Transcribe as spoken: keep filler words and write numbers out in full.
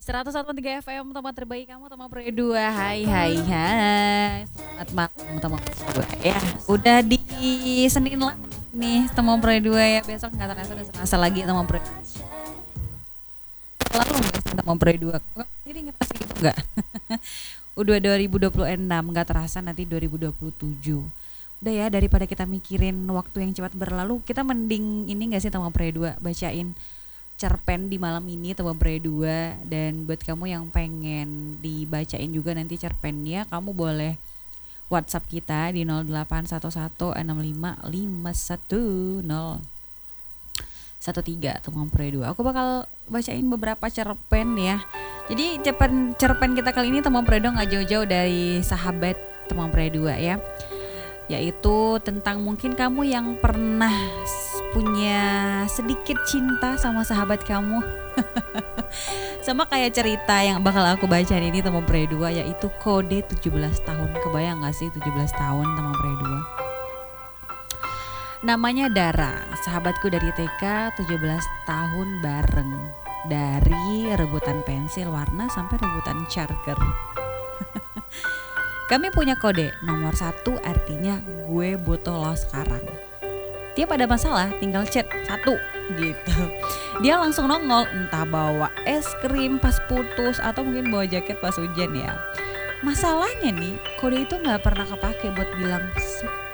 seratus satu koma tiga F M, teman terbaik kamu, teman Pro dua. Hai hai hai. Selamat malam teman Pro dua ya. Udah di Senin lah nih teman Pro dua ya. Besok nggak terasa udah Selasa lagi teman Pro. Lalu nggak sih teman Pro dua? Kamu sendiri ngerasa gitu nggak? Udah dua ribu dua puluh enam, nggak terasa nanti dua ribu dua puluh tujuh. Udah ya, daripada kita mikirin waktu yang cepat berlalu, kita mending ini nggak sih teman Pro dua bacain cerpen di malam ini teman Pre dua. Dan buat kamu yang pengen dibacain juga nanti cerpennya, kamu boleh WhatsApp kita di nol delapan satu satu enam lima lima satu nol satu tiga teman Pre dua. Aku bakal bacain beberapa cerpen ya. Jadi cerpen cerpen kita kali ini teman Pre dua nggak jauh-jauh dari sahabat teman Pre dua ya, yaitu tentang mungkin kamu yang pernah punya sedikit cinta sama sahabat kamu. Sama kayak cerita yang bakal aku baca ini teman Pre dua, yaitu kode tujuh belas tahun. Kebayang gak sih tujuh belas tahun teman Pre dua? Namanya Dara, sahabatku dari T K, tujuh belas tahun bareng. Dari rebutan pensil warna sampai rebutan charger. Kami punya kode nomor satu, artinya gue butuh lo sekarang. Tiap ada masalah tinggal chat satu gitu. Dia langsung nongol, entah bawa es krim pas putus atau mungkin bawa jaket pas hujan ya. Masalahnya nih, kode itu gak pernah kepake buat bilang suka